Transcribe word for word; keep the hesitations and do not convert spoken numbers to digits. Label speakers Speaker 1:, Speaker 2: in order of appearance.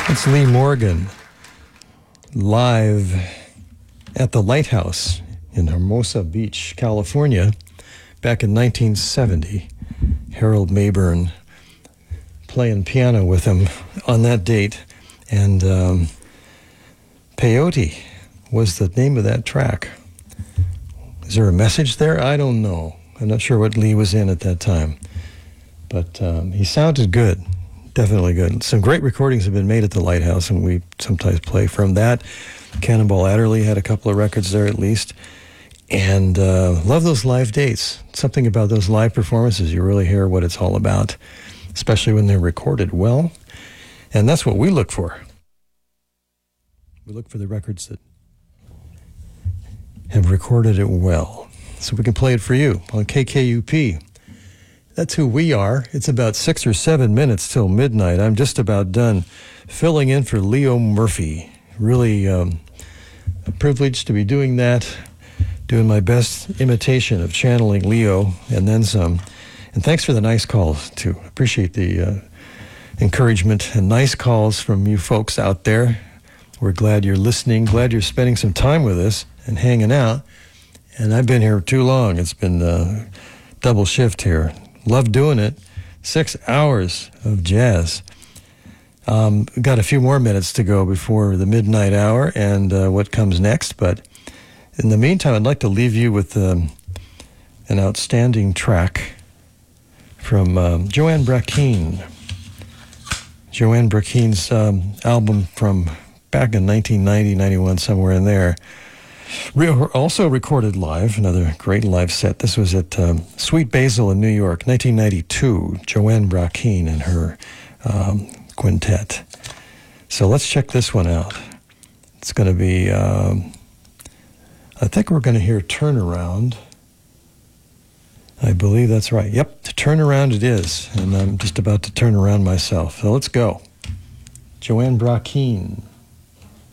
Speaker 1: It's Lee Morgan, live at the Lighthouse in Hermosa Beach, California, back in nineteen seventy. Harold Mayburn playing piano with him on that date. And um, Peyote was the name of that track. Is there a message there? I don't know. I'm not sure what Lee was in at that time. But um, he sounded good. Definitely good. Some great recordings have been made at the Lighthouse, and we sometimes play from that. Cannonball Adderley had a couple of records there at least. And uh, love those live dates. Something about those live performances, you really hear what it's all about, especially when they're recorded well. And that's what we look for. We look for the records that have recorded it well, so we can play it for you on K K U P. That's who we are. It's about six or seven minutes till midnight. I'm just about done filling in for Leo Murphy. Really um, a privilege to be doing that, doing my best imitation of channeling Leo and then some. And thanks for the nice calls, too. Appreciate the uh, encouragement and nice calls from you folks out there. We're glad you're listening, glad you're spending some time with us and hanging out. And I've been here too long. It's been uh, double shift here. Love doing it. Six hours of jazz. Um, we've got a few more minutes to go before the midnight hour and uh, what comes next. But in the meantime, I'd like to leave you with um, an outstanding track from um, Joanne Brackeen. Joanne Brackeen's um, album from back in nineteen ninety, ninety-one, somewhere in there. Re- also recorded live, another great live set. This was at um, Sweet Basil in New York, nineteen ninety-two. Joanne Brackeen and her um, quintet. So let's check this one out. It's going to be, um, I think we're going to hear Turnaround. I believe that's right. Yep, Turnaround it is. And I'm just about to turn around myself. So let's go. Joanne Brackeen.